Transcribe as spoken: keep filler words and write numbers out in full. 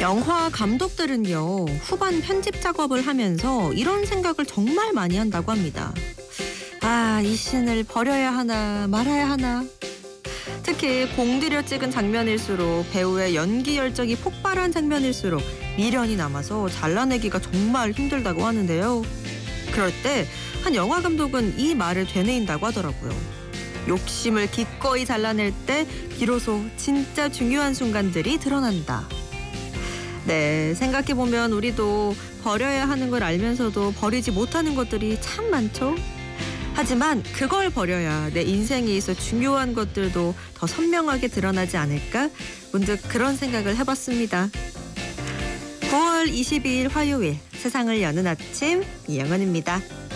영화 감독들은요, 후반 편집 작업을 하면서 이런 생각을 정말 많이 한다고 합니다. 아, 이 씬을 버려야 하나 말아야 하나. 특히 공들여 찍은 장면일수록 배우의 연기 열정이 폭발한 장면일수록 미련이 남아서 잘라내기가 정말 힘들다고 하는데요. 그럴 때 한 영화 감독은 이 말을 되뇌인다고 하더라고요. 욕심을 기꺼이 잘라낼 때 비로소 진짜 중요한 순간들이 드러난다. 네, 생각해보면 우리도 버려야 하는 걸 알면서도 버리지 못하는 것들이 참 많죠. 하지만 그걸 버려야 내 인생에 있어 중요한 것들도 더 선명하게 드러나지 않을까? 문득 그런 생각을 해봤습니다. 구월 이십이일 화요일, 세상을 여는 아침, 이영은입니다.